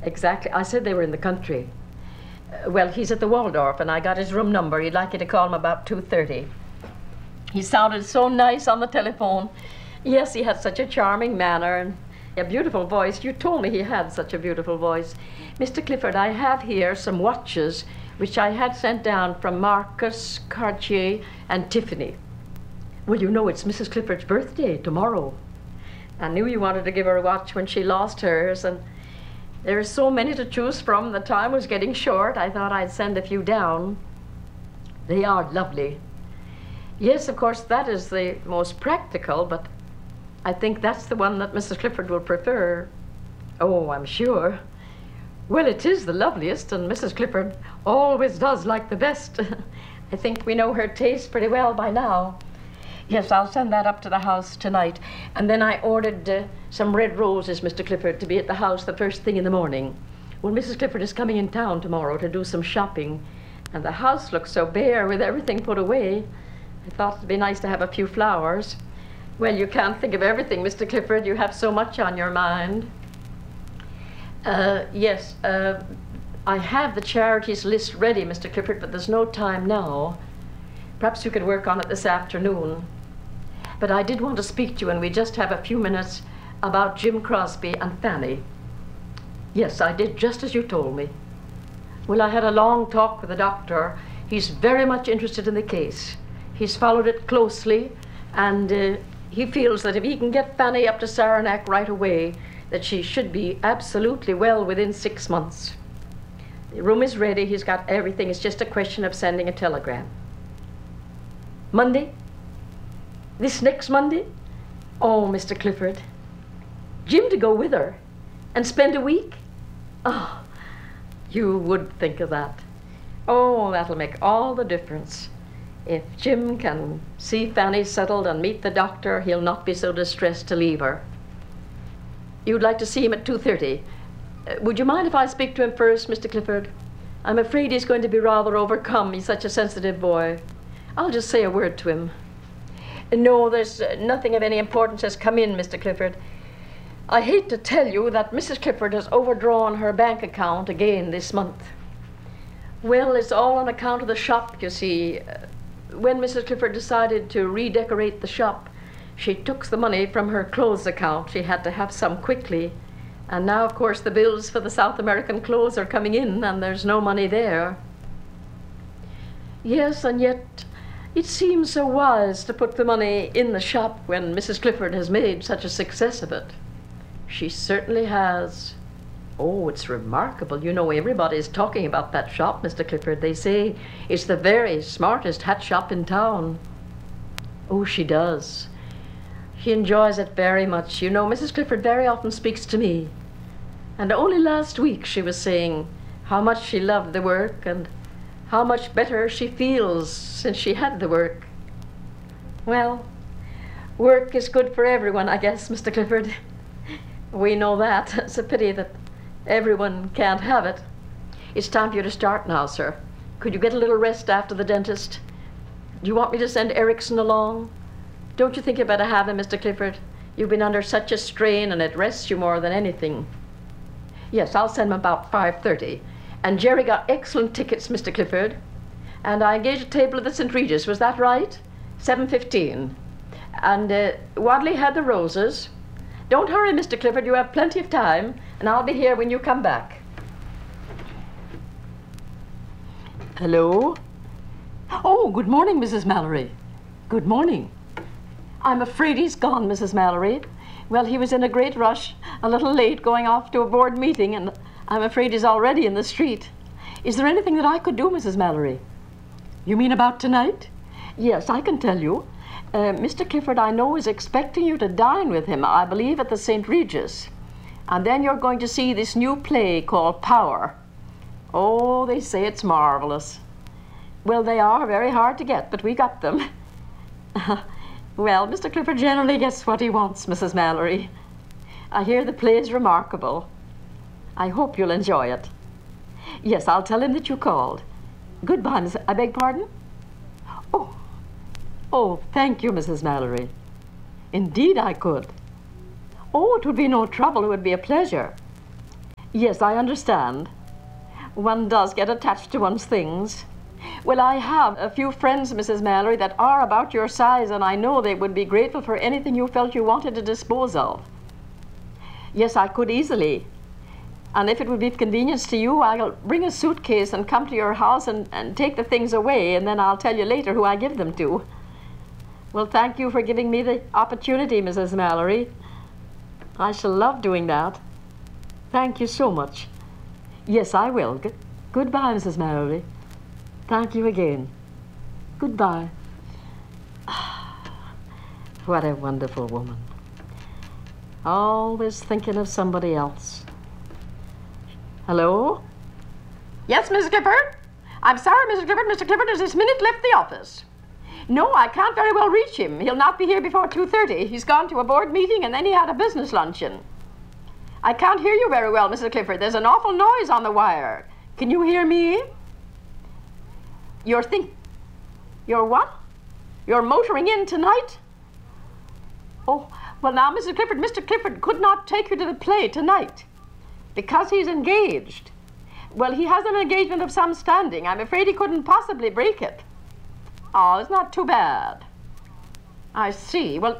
Exactly. I said they were in the country. Well, he's at the Waldorf, and I got his room number. He'd like you to call him about 2:30. He sounded so nice on the telephone. Yes, he had such a charming manner and a beautiful voice. You told me he had such a beautiful voice. Mr. Clifford, I have here some watches which I had sent down from Marcus, Cartier, and Tiffany. Well, you know, it's Mrs. Clifford's birthday tomorrow. I knew you wanted to give her a watch when she lost hers, and there are so many to choose from. The time was getting short. I thought I'd send a few down. They are lovely. Yes, of course, that is the most practical, but I think that's the one that Mrs. Clifford will prefer. Oh, I'm sure. Well, it is the loveliest, and Mrs. Clifford always does like the best. I think we know her taste pretty well by now. Yes, I'll send that up to the house tonight. And then I ordered some red roses, Mr. Clifford, to be at the house the first thing in the morning. Well, Mrs. Clifford is coming in town tomorrow to do some shopping, and the house looks so bare with everything put away. I thought it'd be nice to have a few flowers. Well, you can't think of everything, Mr. Clifford. You have so much on your mind. Yes, I have the charities list ready, Mr. Clifford, but there's no time now. Perhaps you could work on it this afternoon. But I did want to speak to you, and we just have a few minutes about Jim Crosby and Fanny. Yes, I did just as you told me. Well, I had a long talk with the doctor. He's very much interested in the case. He's followed it closely, and he feels that if he can get Fanny up to Saranac right away, that she should be absolutely well within 6 months. The room is ready. He's got everything. It's just a question of sending a telegram. Monday? This next Monday? Oh, Mr. Clifford. Jim to go with her and spend a week? Oh, you would think of that. Oh, that'll make all the difference. If Jim can see Fanny settled and meet the doctor, he'll not be so distressed to leave her. You'd like to see him at 2:30. Would you mind if I speak to him first, Mr. Clifford? I'm afraid he's going to be rather overcome. He's such a sensitive boy. I'll just say a word to him. No, there's nothing of any importance has come in, Mr. Clifford. I hate to tell you that Mrs. Clifford has overdrawn her bank account again this month. Well, it's all on account of the shop, you see. When Mrs. Clifford decided to redecorate the shop, she took the money from her clothes account. She had to have some quickly. And now, of course, the bills for the South American clothes are coming in, and there's no money there. Yes, and yet it seems so wise to put the money in the shop when Mrs. Clifford has made such a success of it. She certainly has. Oh, it's remarkable. You know, everybody's talking about that shop, Mr. Clifford. They say it's the very smartest hat shop in town. Oh, she does. She enjoys it very much. You know, Mrs. Clifford very often speaks to me. And only last week she was saying how much she loved the work and how much better she feels since she had the work. Well, work is good for everyone, I guess, Mr. Clifford. We know that. It's a pity that everyone can't have it. It's time for you to start now, sir. Could you get a little rest after the dentist? Do you want me to send Erickson along? Don't you think you better have him, Mr. Clifford? You've been under such a strain, and it rests you more than anything. Yes, I'll send him about 5:30. And Jerry got excellent tickets, Mr. Clifford. And I engaged a table at the St. Regis, was that right? 7:15. And Wadley had the roses. Don't hurry, Mr. Clifford, you have plenty of time, and I'll be here when you come back. Hello? Oh, good morning, Mrs. Mallory. Good morning. I'm afraid he's gone, Mrs. Mallory. Well, he was in a great rush, a little late, going off to a board meeting, and I'm afraid he's already in the street. Is there anything that I could do, Mrs. Mallory? You mean about tonight? Yes, I can tell you. Mr. Clifford, I know, is expecting you to dine with him, I believe, at the St. Regis. And then you're going to see this new play called Power. Oh, they say it's marvelous. Well, they are very hard to get, but we got them. Well, Mr. Clifford generally gets what he wants, Mrs. Mallory. I hear the play is remarkable. I hope you'll enjoy it. Yes, I'll tell him that you called. Goodbye, Miss... I beg pardon? Oh, thank you, Mrs. Mallory. Indeed I could. Oh, it would be no trouble. It would be a pleasure. Yes, I understand. One does get attached to one's things. Well, I have a few friends, Mrs. Mallory, that are about your size, and I know they would be grateful for anything you felt you wanted to dispose of. Yes, I could easily. And if it would be of convenience to you, I'll bring a suitcase and come to your house and take the things away, and then I'll tell you later who I give them to. Well, thank you for giving me the opportunity, Mrs. Mallory. I shall love doing that. Thank you so much. Yes, I will. Goodbye, Mrs. Mallory. Thank you again. Goodbye. What a wonderful woman. Always thinking of somebody else. Hello? Yes, Mrs. Clifford? I'm sorry, Mrs. Clifford. Mr. Clifford has this minute left the office. No, I can't very well reach him. He'll not be here before 2:30. He's gone to a board meeting and then he had a business luncheon. I can't hear you very well, Mrs. Clifford. There's an awful noise on the wire. Can you hear me? You're what? You're motoring in tonight? Oh, well now, Mrs. Clifford, Mr. Clifford could not take you to the play tonight because he's engaged. Well, he has an engagement of some standing. I'm afraid he couldn't possibly break it. Oh, it's not too bad. I see. Well,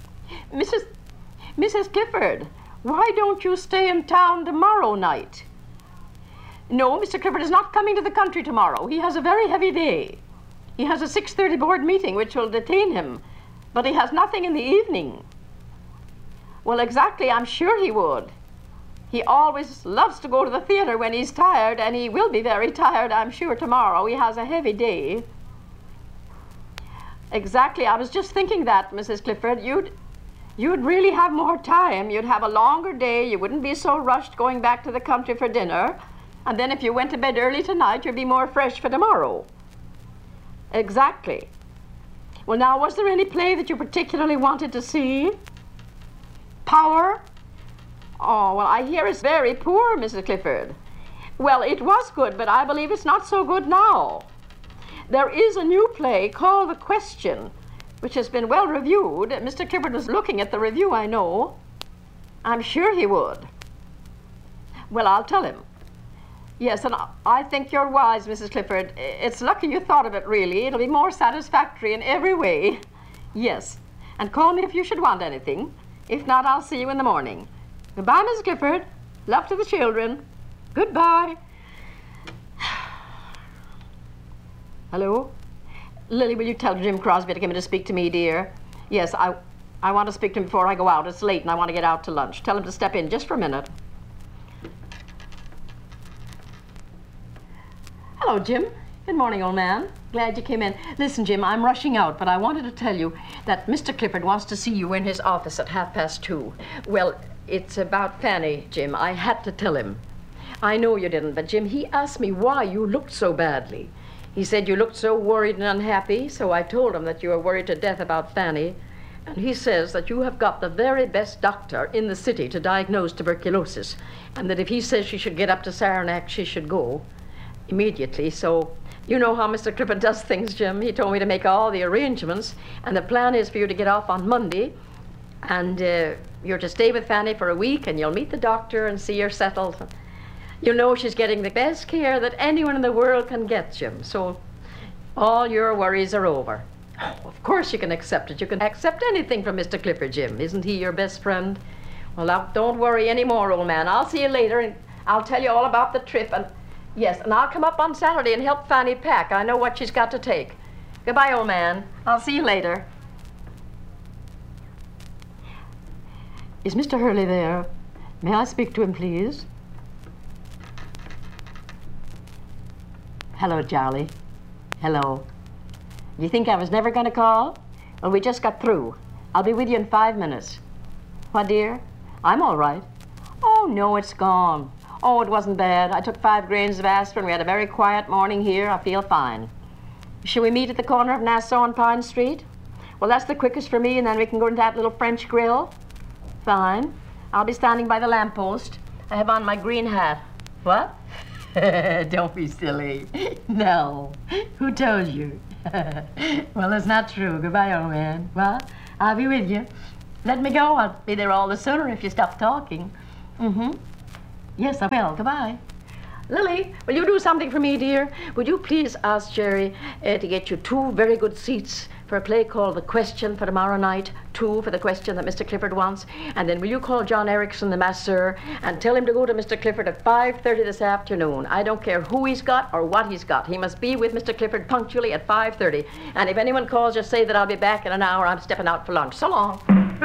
Mrs. Clifford, why don't you stay in town tomorrow night? No, Mr. Clifford is not coming to the country tomorrow. He has a very heavy day. He has a 6:30 board meeting which will detain him, but he has nothing in the evening. Well, exactly, I'm sure he would. He always loves to go to the theater when he's tired, and he will be very tired, I'm sure, tomorrow. He has a heavy day. Exactly, I was just thinking that, Mrs. Clifford. You'd really have more time. You'd have a longer day. You wouldn't be so rushed going back to the country for dinner. And then if you went to bed early tonight, you'd be more fresh for tomorrow. Exactly. Well, now, was there any play that you particularly wanted to see? Power? Oh, well, I hear it's very poor, Mrs. Clifford. Well, it was good, but I believe it's not so good now. There is a new play called The Question, which has been well reviewed. Mr. Clifford was looking at the review, I know. I'm sure he would. Well, I'll tell him. Yes, and I think you're wise, Mrs. Clifford. It's lucky you thought of it, really. It'll be more satisfactory in every way. Yes, and call me if you should want anything. If not, I'll see you in the morning. Goodbye, Mrs. Clifford. Love to the children. Goodbye. Hello? Lily, will you tell Jim Crosby to come in to speak to me, dear? Yes, I want to speak to him before I go out. It's late and I want to get out to lunch. Tell him to step in just for a minute. Hello, Jim. Good morning, old man. Glad you came in. Listen, Jim, I'm rushing out, but I wanted to tell you that Mr. Clifford wants to see you in his office at 2:30. Well, it's about Fanny, Jim. I had to tell him. I know you didn't, but Jim, he asked me why you looked so badly. He said you looked so worried and unhappy, so I told him that you were worried to death about Fanny. And he says that you have got the very best doctor in the city to diagnose tuberculosis, and that if he says she should get up to Saranac, she should go immediately. So you know how Mr. Clifford does things, Jim. He told me to make all the arrangements, and the plan is for you to get off on Monday, and you're to stay with Fanny for a week, and you'll meet the doctor and see her settled. You know she's getting the best care that anyone in the world can get, Jim, so all your worries are over. Oh, of course you can accept it. You can accept anything from Mr. Clifford, Jim. Isn't he your best friend? Well, now, don't worry anymore, old man. I'll see you later, and I'll tell you all about the trip, and yes, and I'll come up on Saturday and help Fanny pack. I know what she's got to take. Goodbye, old man. I'll see you later. Is Mr. Hurley there? May I speak to him, please? Hello, Charlie. Hello. You think I was never going to call? Well, we just got through. I'll be with you in 5 minutes. What, dear? I'm all right. Oh, no, it's gone. Oh, it wasn't bad. I took 5 grains of aspirin. We had a very quiet morning here. I feel fine. Shall we meet at the corner of Nassau and Pine Street? Well, that's the quickest for me, and then we can go into that little French grill. Fine. I'll be standing by the lamppost. I have on my green hat. What? Don't be silly. No. Who told you? Well, that's not true. Goodbye, old man. Well, I'll be with you. Let me go. I'll be there all the sooner if you stop talking. Mm-hmm. Yes, I will. Goodbye. Lily, will you do something for me, dear? Would you please ask Jerry to get you 2 very good seats for a play called The Question for tomorrow night? 2 for the question that Mr. Clifford wants. And then will you call John Erickson, the masseur, and tell him to go to Mr. Clifford at 5:30 this afternoon. I don't care who he's got or what he's got. He must be with Mr. Clifford punctually at 5:30. And if anyone calls, just say that I'll be back in an hour. I'm stepping out for lunch. So long.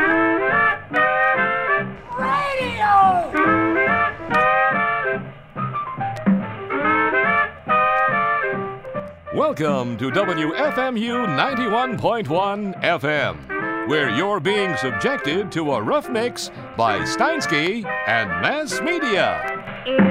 Radio! Welcome to WFMU 91.1 FM, where you're being subjected to a rough mix by Steinsky and Mass Media.